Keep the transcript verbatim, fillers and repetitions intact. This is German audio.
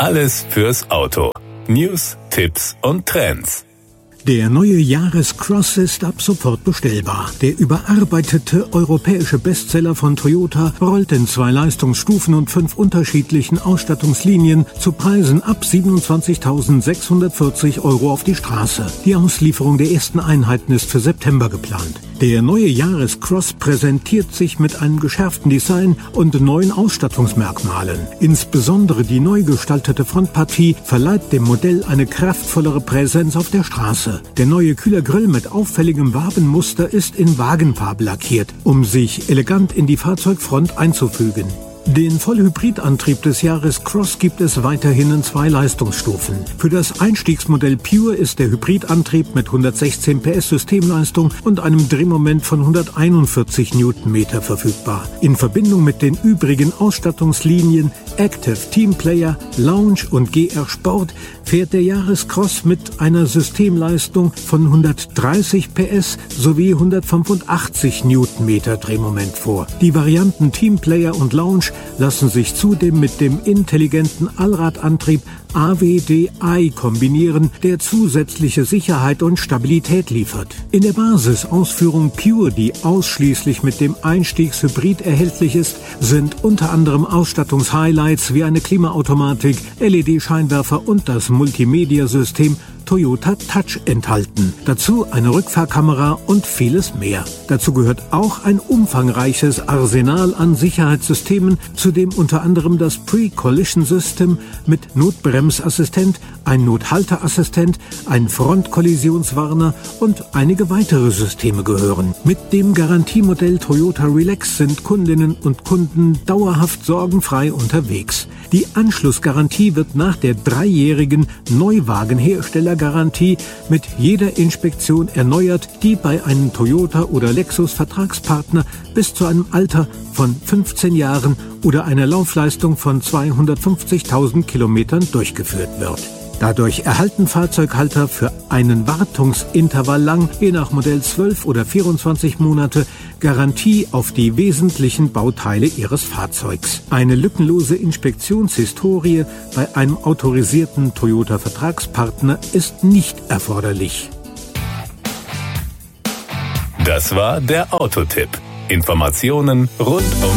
Alles fürs Auto. News, Tipps und Trends. Der neue Yaris-Cross ist ab sofort bestellbar. Der überarbeitete europäische Bestseller von Toyota rollt in zwei Leistungsstufen und fünf unterschiedlichen Ausstattungslinien zu Preisen ab siebenundzwanzigtausendsechshundertvierzig Euro auf die Straße. Die Auslieferung der ersten Einheiten ist für September geplant. Der neue Yaris-Cross präsentiert sich mit einem geschärften Design und neuen Ausstattungsmerkmalen. Insbesondere die neu gestaltete Frontpartie verleiht dem Modell eine kraftvollere Präsenz auf der Straße. Der neue Kühlergrill mit auffälligem Wabenmuster ist in Wagenfarbe lackiert, um sich elegant in die Fahrzeugfront einzufügen. Den Vollhybridantrieb des Yaris-Cross gibt es weiterhin in zwei Leistungsstufen. Für das Einstiegsmodell Pure ist der Hybridantrieb mit hundertsechzehn P S Systemleistung und einem Drehmoment von hunderteinundvierzig Newtonmeter verfügbar. In Verbindung mit den übrigen Ausstattungslinien Active, Teamplayer, Lounge und G R Sport fährt der Yaris-Cross mit einer Systemleistung von hundertdreißig P S sowie hundertfünfundachtzig Newtonmeter Drehmoment vor. Die Varianten Teamplayer und Lounge lassen sich zudem mit dem intelligenten Allradantrieb A W D I kombinieren, der zusätzliche Sicherheit und Stabilität liefert. In der Basisausführung Pure, die ausschließlich mit dem Einstiegshybrid erhältlich ist, sind unter anderem Ausstattungshighlights wie eine Klimaautomatik, L E D-Scheinwerfer und das Multimedia-System Toyota Touch enthalten. Dazu eine Rückfahrkamera und vieles mehr. Dazu gehört auch ein umfangreiches Arsenal an Sicherheitssystemen, zu dem unter anderem das Pre-Collision System mit Notbremsassistent, ein Nothalterassistent, ein Frontkollisionswarner und einige weitere Systeme gehören. Mit dem Garantiemodell Toyota Relax sind Kundinnen und Kunden dauerhaft sorgenfrei unterwegs. Die Anschlussgarantie wird nach der dreijährigen Neuwagenherstellergarantie mit jeder Inspektion erneuert, die bei einem Toyota oder Lexus Vertragspartner bis zu einem Alter von fünfzehn Jahren oder einer Laufleistung von zweihundertfünfzigtausend Kilometern durchgeführt wird. Dadurch erhalten Fahrzeughalter für einen Wartungsintervall lang, je nach Modell zwölf oder vierundzwanzig Monate, Garantie auf die wesentlichen Bauteile ihres Fahrzeugs. Eine lückenlose Inspektionshistorie bei einem autorisierten Toyota-Vertragspartner ist nicht erforderlich. Das war der Autotipp. Informationen rund um